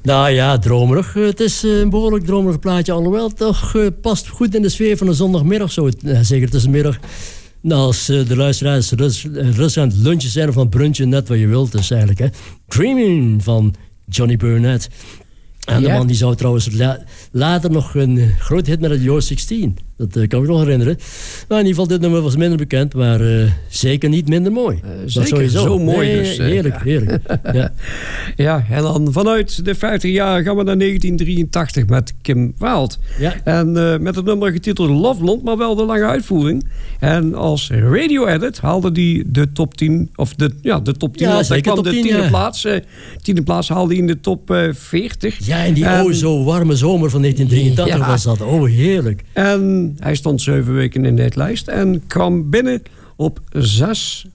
Nou ja, dromerig. Het is een behoorlijk dromerig plaatje. Alhoewel het toch past goed in de sfeer van een zondagmiddag. Zo, zeker tussenmiddag. Nou, als de luisteraars rustig aan het lunchen zijn of aan het brunchen, net wat je wilt. Dus eigenlijk, hè. Dreaming van Johnny Burnett. En de man die zou trouwens later nog een groot hit met het Your 16. Dat kan ik me nog herinneren. Maar in ieder geval, dit nummer was minder bekend, maar zeker niet minder mooi. Zeker, sowieso. Zo mooi dus. Heerlijk, heerlijk. Ja. Ja, en dan vanuit de 50 jaar gaan we naar 1983 met Kim Wilde. Ja. En met het nummer getiteld Love Blonde, maar wel de lange uitvoering. En als radio-edit haalde die de top 10, of de top 10, want hij kwam de tiende plaats. Tiende plaats haalde hij in de top 40. Ja, in die zo warme zomer van 1983 was dat. Oh, heerlijk. En hij stond 7 weken in de hitlijst en kwam binnen op 6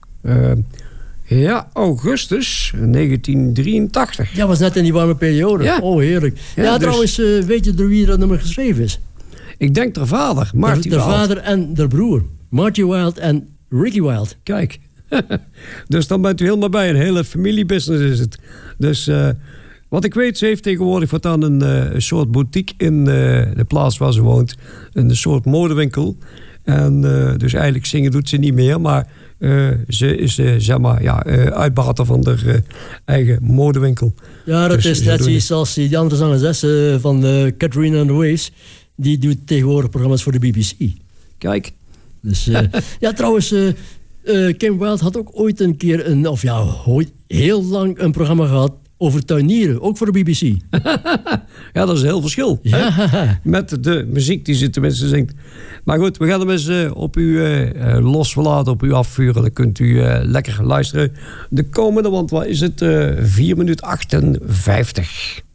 augustus 1983. Ja, was net in die warme periode. Ja. Oh, heerlijk. Ja, dus, trouwens, weet je door wie dat nummer geschreven is? Ik denk de vader, Marty Wilde. De vader en de broer. Marty Wilde en Ricky Wilde. Kijk. Dus dan bent u helemaal bij. Een hele familiebusiness is het. Dus wat ik weet, ze heeft tegenwoordig voortaan een soort boutique in de plaats waar ze woont. Een soort modewinkel. En dus eigenlijk zingen doet ze niet meer. Maar ze is uitbater van haar eigen modewinkel. Ja, dat is net zoiets als die andere zangeres van Katrina and the Waves. Die doet tegenwoordig programma's voor de BBC. Kijk. Dus, ja, trouwens, Kim Wilde had ook ooit een keer heel lang een programma gehad over tuinieren, ook voor de BBC. Ja, dat is een heel verschil. Ja. Hè? Met de muziek die ze tenminste zingt. Maar goed, we gaan hem eens op u losverlaten, op u afvuren. Dan kunt u lekker luisteren. De komende, want wat is het? 4 minuten 58.